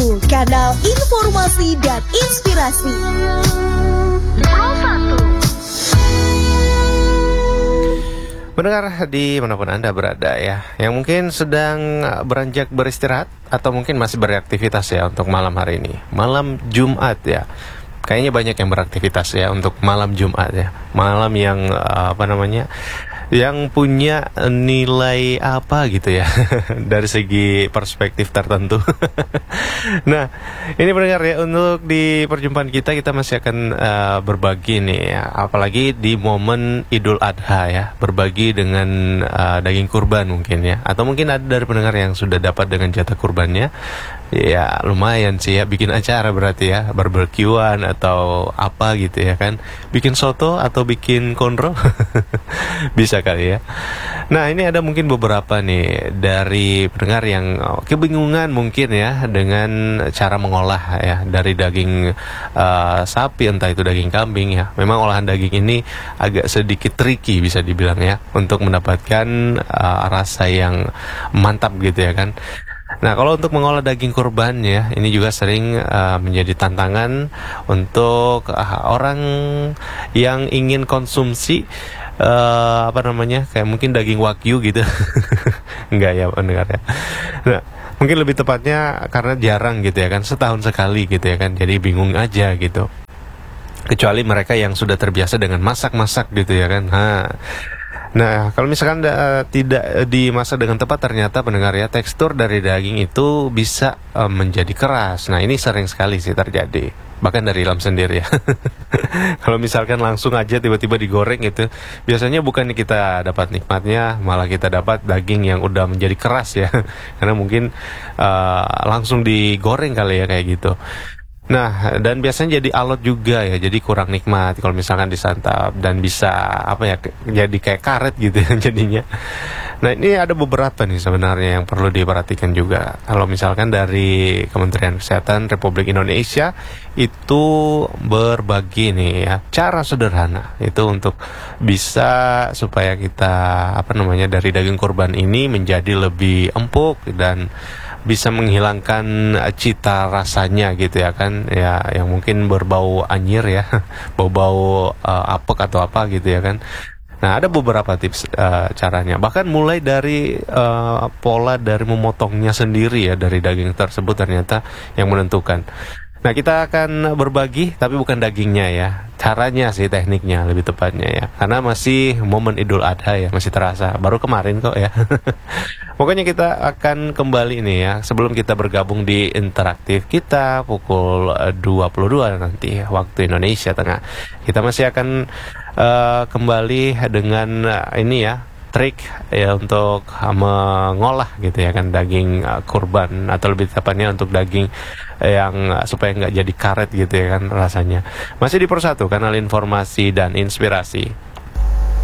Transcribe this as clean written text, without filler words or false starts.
kanal informasi dan inspirasi. Pro 1. Mendengar di manapun Anda berada ya, yang mungkin sedang beranjak beristirahat atau mungkin masih beraktivitas ya untuk malam hari ini, malam Jumat ya. Kayaknya banyak yang beraktivitas ya untuk malam Jumat ya, malam yang yang punya nilai apa gitu ya dari segi perspektif tertentu. Nah, ini pendengar ya, untuk di perjumpaan kita masih akan berbagi nih ya, apalagi di momen Idul Adha ya, berbagi dengan daging kurban mungkin ya, atau mungkin ada dari pendengar yang sudah dapat dengan jatah kurbannya. Ya lumayan sih ya, bikin acara berarti ya, barbekyuan atau apa gitu ya kan, bikin soto atau bikin konro. Bisa kali ya. Nah, ini ada mungkin beberapa nih dari pendengar yang kebingungan mungkin ya dengan cara mengolah ya dari daging sapi, entah itu daging kambing ya. Memang olahan daging ini agak sedikit tricky bisa dibilang ya, untuk mendapatkan rasa yang mantap gitu ya kan. Nah, kalau untuk mengolah daging kurban ya, ini juga sering menjadi tantangan untuk orang yang ingin konsumsi kayak mungkin daging wagyu gitu. Enggak ya pendengar ya. Nah, mungkin lebih tepatnya karena jarang gitu ya kan, setahun sekali gitu ya kan, jadi bingung aja gitu. Kecuali mereka yang sudah terbiasa dengan masak-masak gitu ya kan. Nah, kalau misalkan tidak dimasak dengan tepat, ternyata pendengar ya, tekstur dari daging itu bisa menjadi keras. Nah, ini sering sekali sih terjadi, bahkan dari Ilham sendiri ya. Kalau misalkan langsung aja tiba-tiba digoreng gitu, biasanya bukan kita dapat nikmatnya, malah kita dapat daging yang udah menjadi keras ya. Karena mungkin langsung digoreng kali ya, kayak gitu. Nah, dan biasanya jadi alot juga ya, jadi kurang nikmat kalau misalkan disantap, dan bisa jadi kayak karet gitu ya jadinya. Nah, ini ada beberapa nih sebenarnya yang perlu diperhatikan juga. Kalau misalkan dari Kementerian Kesehatan Republik Indonesia itu berbagi nih ya, cara sederhana itu untuk bisa supaya kita dari daging kurban ini menjadi lebih empuk dan bisa menghilangkan cita rasanya gitu ya kan ya, yang mungkin berbau anyir ya, bau-bau apek atau apa gitu ya kan. Nah, ada beberapa tips caranya, bahkan mulai dari pola dari memotongnya sendiri ya dari daging tersebut ternyata yang menentukan. Nah, kita akan berbagi, tapi bukan dagingnya ya, caranya sih, tekniknya lebih tepatnya ya, karena masih momen Idul Adha ya, masih terasa, baru kemarin kok ya. Pokoknya kita akan kembali nih ya, sebelum kita bergabung di interaktif kita pukul 22 nanti waktu Indonesia Tengah. Kita masih akan kembali dengan ini ya, trik ya untuk mengolah gitu ya kan daging kurban, atau lebih tepatnya untuk daging yang supaya nggak jadi karet gitu ya kan rasanya. Masih di Pro 1, kanal informasi dan inspirasi.